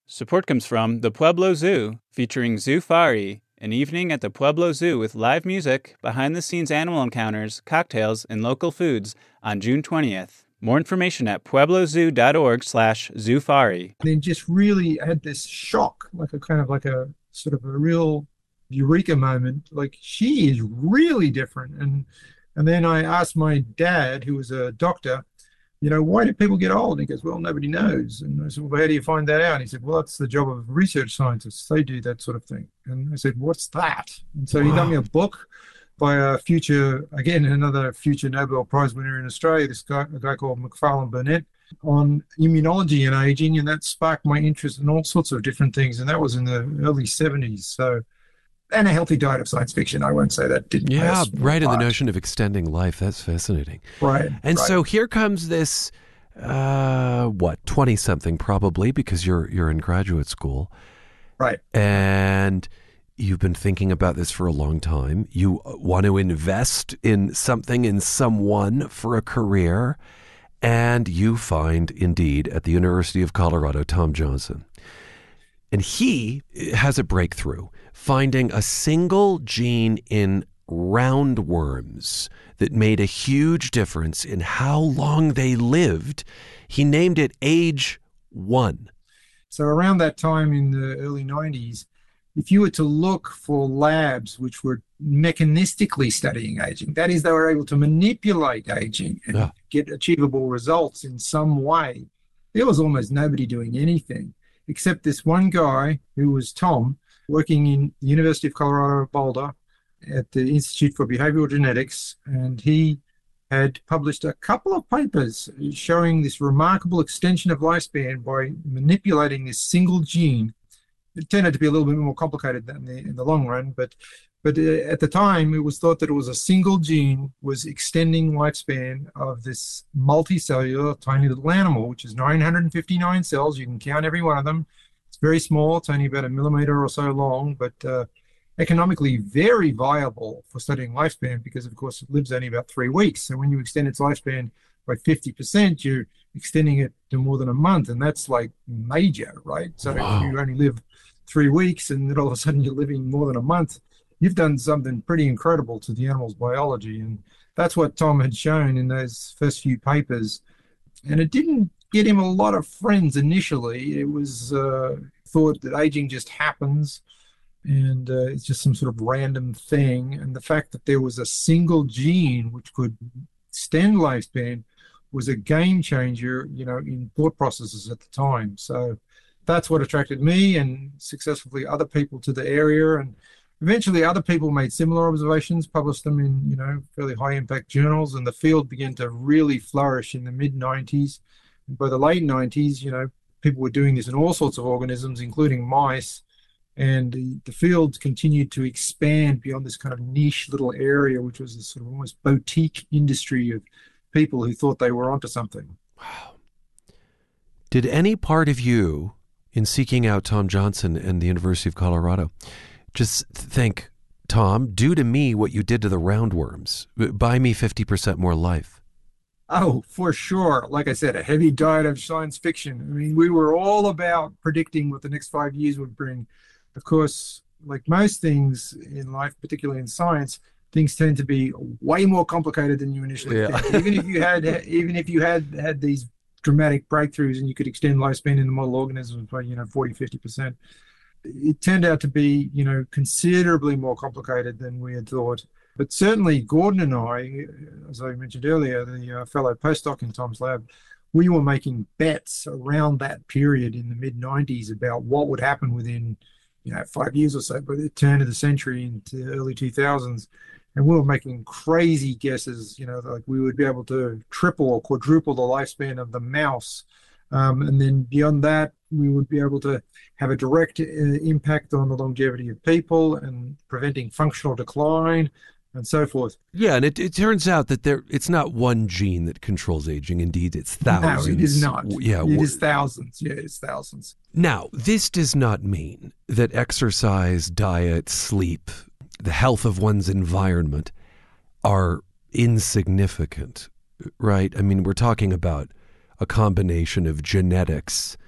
Support comes from the Pueblo Zoo, featuring Zoofari, an evening at the Pueblo Zoo with live music, behind-the-scenes animal encounters, cocktails, and local foods on June 20th. More information at pueblozoo.org/zoofari. Then just really had this shock, like a kind of like a sort of a real eureka moment. Like, she is really different. And then I asked my dad, who was a doctor, why do people get old? And he goes, well, nobody knows. And I said, well, how do you find that out? And he said, well, that's the job of research scientists. They do that sort of thing. And I said, what's that? And so he got me a book by another future Nobel Prize winner in Australia, a guy called Macfarlane Burnet, on immunology and aging. And that sparked my interest in all sorts of different things. And that was in the early 70s. So, and a healthy diet of science fiction. I won't say that didn't. Yeah, right. And the notion of extending life. That's fascinating. Right. And so here comes this, 20-something probably, because you're in graduate school. Right. And you've been thinking about this for a long time. You want to invest in something, in someone for a career. And you find, indeed, at the University of Colorado, Tom Johnson. And he has a breakthrough, finding a single gene in roundworms that made a huge difference in how long they lived. He named it Age 1. So around that time in the early 90s, if you were to look for labs which were mechanistically studying aging, that is, they were able to manipulate aging and get achievable results in some way, there was almost nobody doing anything, except this one guy who was Tom, working in the University of Colorado Boulder at the Institute for Behavioral Genetics. And he had published a couple of papers showing this remarkable extension of lifespan by manipulating this single gene. It turned out to be a little bit more complicated than in the long run, but at the time, it was thought that it was a single gene was extending lifespan of this multicellular tiny little animal, which is 959 cells. You can count every one of them. It's very small. It's only about a millimeter or so long, but economically very viable for studying lifespan because, of course, it lives only about 3 weeks. So when you extend its lifespan by 50%, you're extending it to more than a month, and that's like major, right? So if you only live 3 weeks and then all of a sudden you're living more than a month, you've done something pretty incredible to the animal's biology. And that's what Tom had shown in those first few papers. And it didn't get him a lot of friends initially. It was thought that aging just happens and it's just some sort of random thing. And the fact that there was a single gene which could extend lifespan was a game changer, in thought processes at the time. So that's what attracted me and successfully other people to the area. And eventually other people made similar observations, published them in, fairly high impact journals, and the field began to really flourish in the mid-90s. By the late 90s, people were doing this in all sorts of organisms, including mice, and the field continued to expand beyond this kind of niche little area, which was a sort of almost boutique industry of people who thought they were onto something. Wow. Did any part of you, in seeking out Tom Johnson and the University of Colorado, just think, Tom, do to me what you did to the roundworms. Buy me 50% more life. Oh, for sure. Like I said, a heavy diet of science fiction. I mean, we were all about predicting what the next 5 years would bring. Of course, like most things in life, particularly in science, things tend to be way more comcomplicated than you initially think. Even if you had these dramatic breakthroughs and you could extend lifespan in the model organisms by 40, 50%. It turned out to be, considerably more complicated than we had thought. But certainly Gordon and I, as I mentioned earlier, the fellow postdoc in Tom's lab, we were making bets around that period in the mid-90s about what would happen within, 5 years or so, by the turn of the century into the early 2000s. And we were making crazy guesses, like we would be able to triple or quadruple the lifespan of the mouse. And then beyond that, we would be able to have a direct impact on the longevity of people and preventing functional decline and so forth. Yeah, and it turns out that it's not one gene that controls aging. Indeed, it's thousands. No, it is not. Yeah, it is thousands. Yeah, it's thousands. Now, this does not mean that exercise, diet, sleep, the health of one's environment are insignificant, right? I mean, we're talking about a combination of genetics